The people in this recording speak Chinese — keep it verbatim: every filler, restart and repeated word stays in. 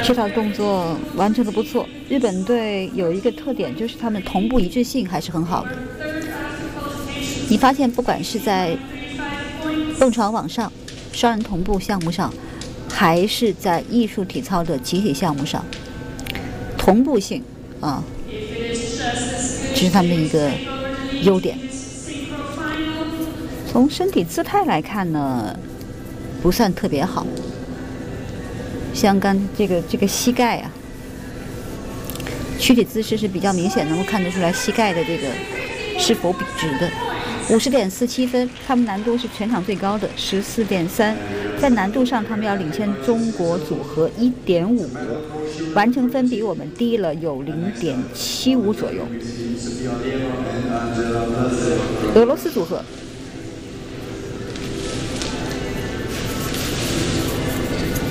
这套动作完成的不错。日本队有一个特点，就是他们同步一致性还是很好的。你发现，不管是在蹦床网上、双人同步项目上，还是在艺术体操的集体项目上，同步性啊，这是他们的一个优点。从身体姿态来看呢，不算特别好。像刚这个这个膝盖啊，躯体姿势是比较明显，能够看得出来膝盖的这个是否笔直的。五十点四七分，他们难度是全场最高的十四点三，在难度上他们要领先中国组合一点五，完成分比我们低了有零点七五左右。俄罗斯组合